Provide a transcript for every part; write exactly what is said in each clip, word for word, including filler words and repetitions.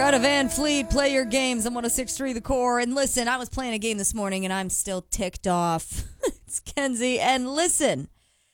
Out of Van Fleet, play your games on one oh six point three The Core. And listen, I was playing a game this morning and I'm still ticked off. It's Kenzie. And listen,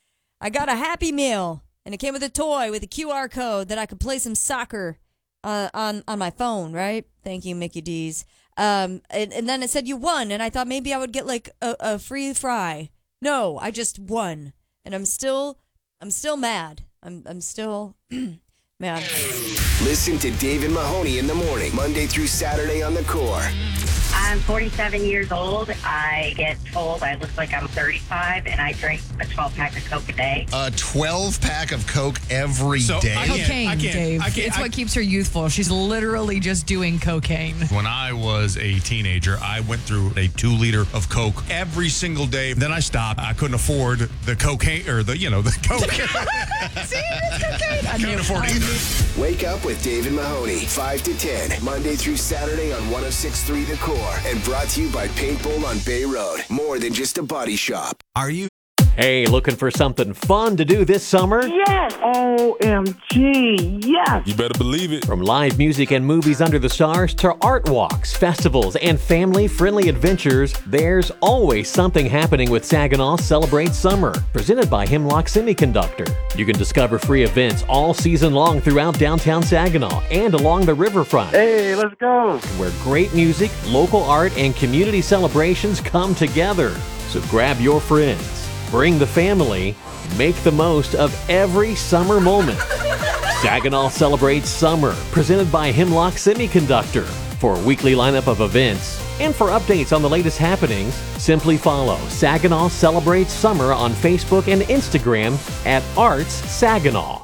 I got a Happy Meal and it came with a toy with a Q R code that I could play some soccer uh, on, on my phone, right? Thank you, Mickey D's. Um, and, and then it said you won, and I thought maybe I would get like a, a free fry. No, I just won. And I'm still, I'm still mad. I'm, I'm still... Man. Listen to Dave and Mahoney in the morning, Monday through Saturday on The Core. I'm forty-seven years old. I get told I look like I'm thirty-five, and I drink a twelve-pack of Coke a day. A twelve-pack of Coke every so day? I can't, Cocaine, I can't, Dave. I can't, it's I, what keeps her youthful. She's literally just doing cocaine. When I was a teenager, I went through a two-liter of Coke every single day. Then I stopped. I couldn't afford the cocaine, or the, you know, the Coke. See, it's cocaine. I couldn't knew. afford I it. knew. Wake up with Dave and Mahoney, five to ten, Monday through Saturday on one oh six point three The Core. And brought to you by Paintball on Bay Road. More than just a body shop. Are you? Hey, looking for something fun to do this summer? Yes! O M G, yes! You better believe it. From live music and movies under the stars to art walks, festivals, and family-friendly adventures, there's always something happening with Saginaw Celebrate Summer, presented by Hemlock Semiconductor. You can discover free events all season long throughout downtown Saginaw and along the riverfront. Hey, let's go! Where great music, local art, and community celebrations come together. So grab your friends. Bring the family, make the most of every summer moment. Saginaw Celebrates Summer, presented by Hemlock Semiconductor. For a weekly lineup of events and for updates on the latest happenings, simply follow Saginaw Celebrates Summer on Facebook and Instagram at Arts Saginaw.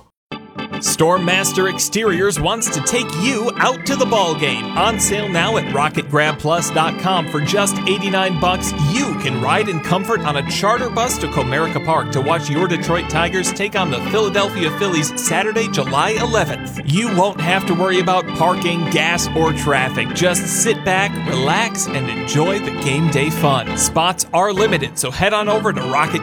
Stormmaster Exteriors wants to take you out to the ball game. On sale now at rocket grab plus dot com for just eighty-nine bucks. You can ride in comfort on a charter bus to Comerica Park to watch your Detroit Tigers take on the Philadelphia Phillies Saturday, July eleventh. You won't have to worry about parking, gas, or traffic. Just sit back, relax, and enjoy the game day fun. Spots are limited, so head on over to Rocket